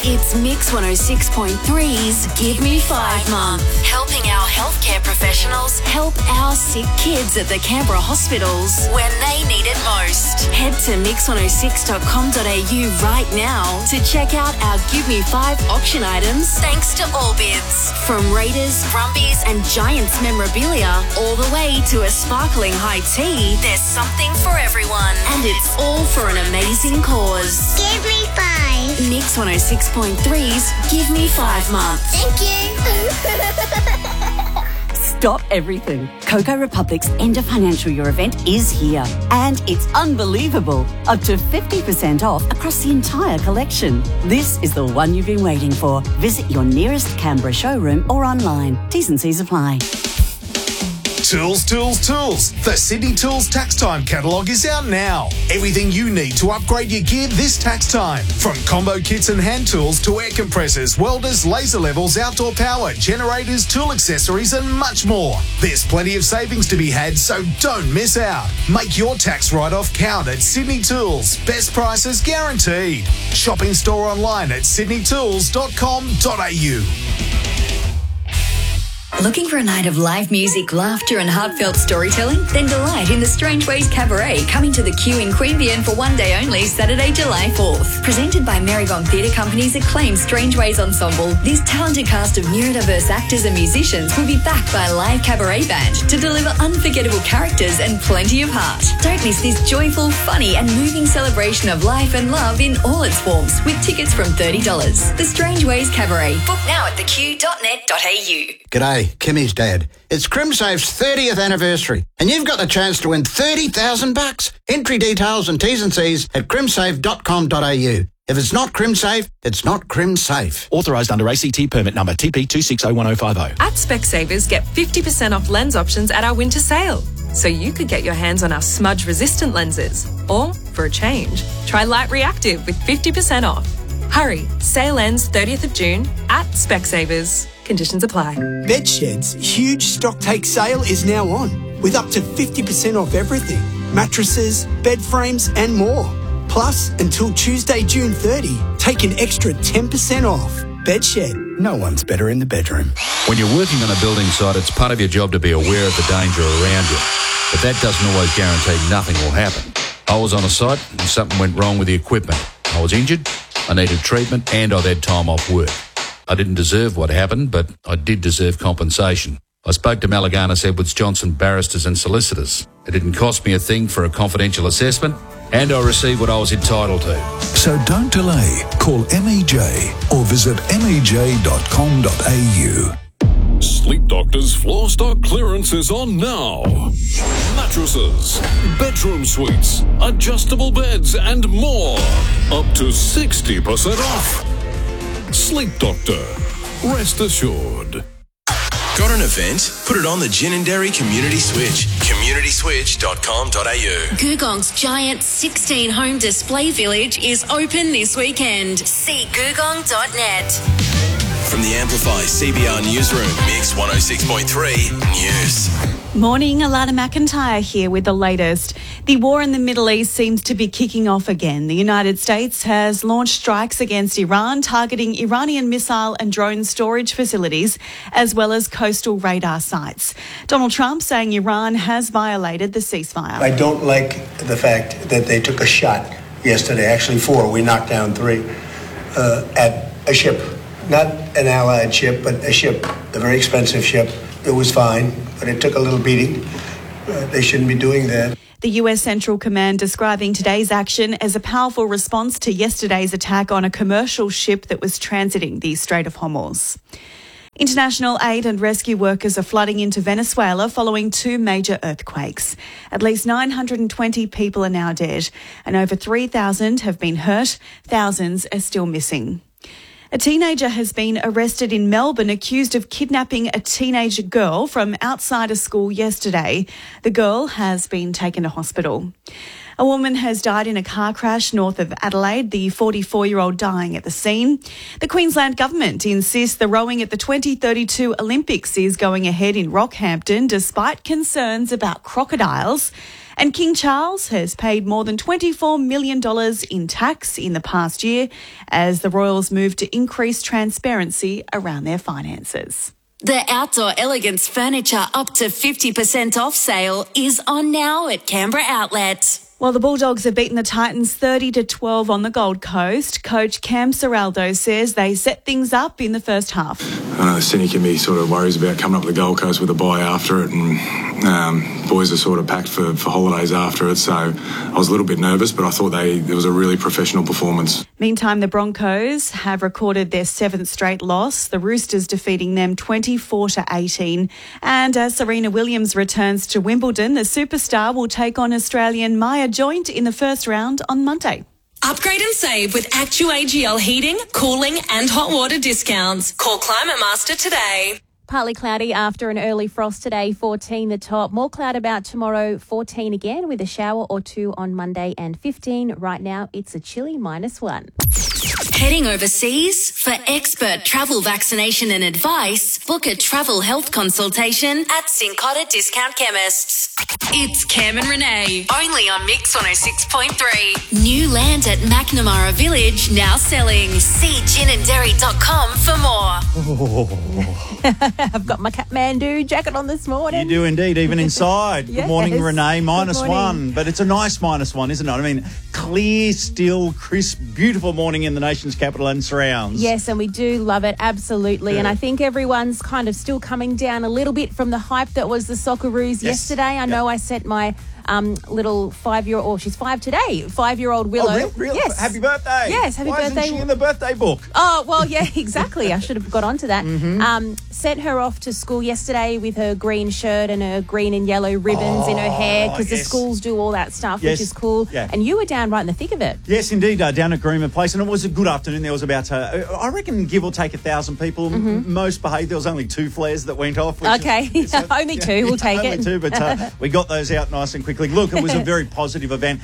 It's Mix 106.3's Give Me 5 Month, helping our healthcare professionals help our sick kids at the Canberra hospitals when they need it most. Head to mix106.com.au right now to check out our Give Me 5 auction items thanks to Allbids. From Raiders, Brumbies and Giants memorabilia all the way to a sparkling high tea, there's something for everyone. And it's all for an amazing cause. Give me 5. Mix 106.3's Give Me 5 Month. Thank you. Stop everything. Coco Republic's End of Financial Year event is here. And it's unbelievable. Up to 50% off across the entire collection. This is the one you've been waiting for. Visit your nearest Canberra showroom or online. T's and C's apply. Tools, tools, tools. The Sydney Tools Tax Time catalogue is out now. Everything you need to upgrade your gear this tax time. From combo kits and hand tools to air compressors, welders, laser levels, outdoor power, generators, tool accessories and much more. There's plenty of savings to be had, so don't miss out. Make your tax write-off count at Sydney Tools. Best prices guaranteed. Shop in store online at sydneytools.com.au. Looking for a night of live music, laughter and heartfelt storytelling? Then delight in the Strange Ways Cabaret, coming to the Q in Queanbeyan for one day only, Saturday, July 4th. Presented by Marybong Theatre Company's acclaimed Strange Ways Ensemble, this talented cast of neurodiverse actors and musicians will be backed by a live cabaret band to deliver unforgettable characters and plenty of heart. Don't miss this joyful, funny and moving celebration of life and love in all its forms, with tickets from $30. The Strange Ways Cabaret. Book now at theq.net.au. G'day, Kimmy's dad. It's CrimSafe's 30th anniversary, and you've got the chance to win $30,000. Entry details and T's and C's at crimsafe.com.au. If it's not CrimSafe, it's not CrimSafe. Authorised under ACT permit number TP 2601050. At Specsavers, get 50% off lens options at our winter sale. So you could get your hands on our smudge-resistant lenses. Or, for a change, try Light Reactive with 50% off. Hurry, sale ends 30th of June at Specsavers. Conditions apply. Bedshed's huge stock take sale is now on, with up to 50% off everything. Mattresses, bed frames and more. Plus, until Tuesday, June 30, take an extra 10% off. Bedshed. No one's better in the bedroom. When you're working on a building site, it's part of your job to be aware of the danger around you. But that doesn't always guarantee nothing will happen. I was on a site and something went wrong with the equipment. I was injured, I needed treatment and I'd had time off work. I didn't deserve what happened, but I did deserve compensation. I spoke to Malaganas Edwards Johnson barristers and solicitors. It didn't cost me a thing for a confidential assessment, and I received what I was entitled to. So don't delay. Call MEJ or visit mej.com.au. Sleep Doctor's floor stock clearance is on now. Mattresses, bedroom suites, adjustable beds and more. Up to 60% off. Sleep Doctor. Rest assured. Got an event? Put it on the Gin and Dairy Community Switch. communityswitch.com.au. Googong's giant 16-home display village is open this weekend. See googong.net. From the Amplify CBR Newsroom, Mix 106.3 News. Morning, Alana McIntyre here with the latest. The war in the Middle East seems to be kicking off again. The United States has launched strikes against Iran, targeting Iranian missile and drone storage facilities, as well as coastal radar sites. Donald Trump saying Iran has violated the ceasefire. I don't like the fact that they took a shot yesterday, actually 4, we knocked down 3, at a ship. Not an allied ship, but a ship, a very expensive ship. It was fine, but it took a little beating. They shouldn't be doing that. The US Central Command describing today's action as a powerful response to yesterday's attack on a commercial ship that was transiting the Strait of Hormuz. International aid and rescue workers are flooding into Venezuela following 2 major earthquakes. At least 920 people are now dead, and over 3,000 have been hurt. Thousands are still missing. A teenager has been arrested in Melbourne accused of kidnapping a teenage girl from outside a school yesterday. The girl has been taken to hospital. A woman has died in a car crash north of Adelaide, the 44-year-old dying at the scene. The Queensland Government insists the rowing at the 2032 Olympics is going ahead in Rockhampton despite concerns about crocodiles. And King Charles has paid more than $24 million in tax in the past year as the royals move to increase transparency around their finances. The Outdoor Elegance Furniture up to 50% off sale is on now at Canberra Outlet. Well, the Bulldogs have beaten the Titans 30-12 on the Gold Coast. Coach Cam Serraldo says they set things up in the first half. I know Cindy can be sort of worries about coming up the Gold Coast with a bye after it, and boys are sort of packed for holidays after it, so I was a little bit nervous, but I thought it was a really professional performance. Meantime, the Broncos have recorded their 7th straight loss, the Roosters defeating them 24-18. And as Serena Williams returns to Wimbledon, the superstar will take on Australian Maya Joint in the first round on Monday. Upgrade and save with ActuAGL heating, cooling and hot water discounts. Call Climate Master today. Partly cloudy after an early frost today, 14 the top. More cloud about tomorrow, 14 again with a shower or two on Monday and 15. Right now, it's a chilly -1. Heading overseas? For expert travel vaccination and advice, book a travel health consultation at Cincotta Discount Chemists. It's Cam and Renee, only on Mix 106.3. New land at McNamara Village, now selling. See ginanddairy.com for more. I've got my Kathmandu jacket on this morning. You do indeed, even inside. Yes. Good morning, Renee. Good -1, but it's a nice -1, isn't it? I mean, clear, still, crisp, beautiful morning in the nation's capital and surrounds. Yes, and we do love it, absolutely. Yeah. And I think everyone's kind of still coming down a little bit from the hype that was the Socceroos yesterday. I know I sent my little 5-year-old, she's 5 today, 5-year-old Willow. Oh, really? Yes. Happy birthday. Yes, happy Why birthday. Isn't she in the birthday book? Oh, well, yeah, exactly. I should have got onto that. Sent her off to school yesterday with her green shirt and her green and yellow ribbons in her hair because the schools do all that stuff, which is cool. Yeah. And you were down right in the thick of it. Yes, indeed, down at Greenman Place, and it was a good afternoon. There was about, I reckon, give or take 1,000 people. Most behaved. There was only 2 flares that went off. Okay, only 2. We'll take it. Only 2, but we got those out nice and quickly. Look, it was a very positive event.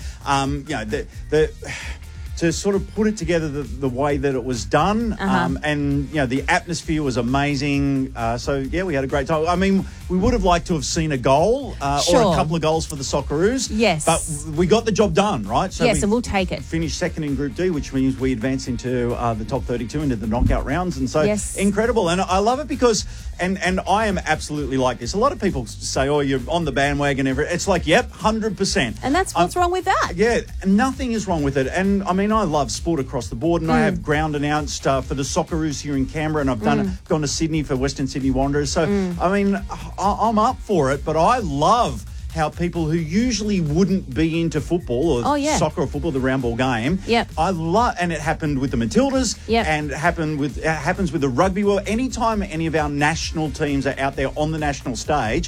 To sort of put it together the way that it was done, and the atmosphere was amazing. So we had a great time. I mean, we would have liked to have seen a goal or a couple of goals for the Socceroos. Yes, but we got the job done, right? So yes, and we'll take it. Finished second in Group D, which means we advance into the top 32 into the knockout rounds, and so incredible. And I love it because, and I am absolutely like this. A lot of people say, "Oh, you're on the bandwagon." It's like, yep, 100%. And that's what's wrong with that. Yeah, nothing is wrong with it. And I mean, I love sport across the board, and I have ground announced for the Socceroos here in Canberra, and I've gone to Sydney for Western Sydney Wanderers. So, I mean, I'm up for it, but I love how people who usually wouldn't be into football or soccer or football, the round ball game. I love, and it happened with the Matildas, and it happens with the rugby world. Anytime any of our national teams are out there on the national stage,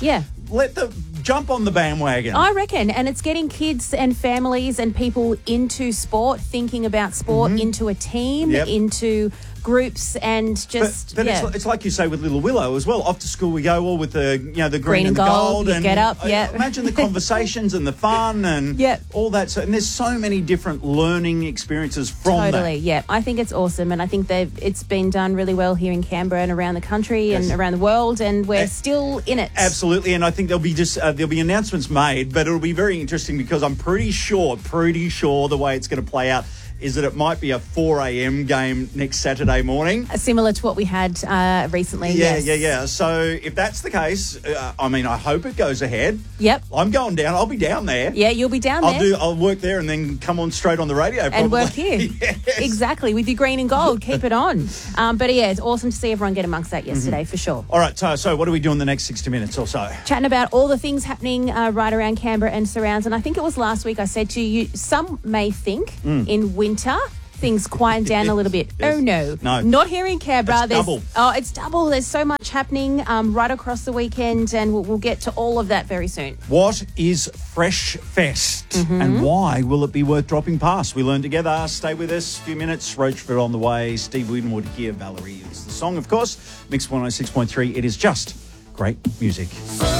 jump on the bandwagon. I reckon, and it's getting kids and families and people into sport, thinking about sport, into a team, into groups, and just but it's like you say with little Willow as well. Off to school we go, all with the the green and the gold, and get up. Imagine the conversations and the fun and all that. So, and there's so many different learning experiences from that. Totally, yeah. I think it's awesome, and I think it's been done really well here in Canberra and around the country and around the world, and we're still in it. Absolutely, and I think there'll be announcements made, but it'll be very interesting because I'm pretty sure the way it's going to play out is that it might be a 4 a.m. game next Saturday morning. Similar to what we had recently. Yeah. So if that's the case, I mean, I hope it goes ahead. Yep. I'm going down. I'll be down there. Yeah, you'll be down there. I'll work there and then come on straight on the radio probably. And work here. Exactly, with your green and gold. Keep it on. But yeah, it's awesome to see everyone get amongst that yesterday, for sure. All right, so what are we doing the next 60 minutes or so? Chatting about all the things happening right around Canberra and surrounds. And I think it was last week I said to you, some may think in winter things quiet down a little bit. Yes. Oh, no. Not here in Canberra. It's double. Oh, it's double. There's so much happening right across the weekend, and we'll get to all of that very soon. What is Fresh Fest and why will it be worth dropping past? We learn together. Stay with us. A few minutes. Roachford on the way. Steve Winwood here. Valerie is the song, of course. Mix 106.3. It is just great music.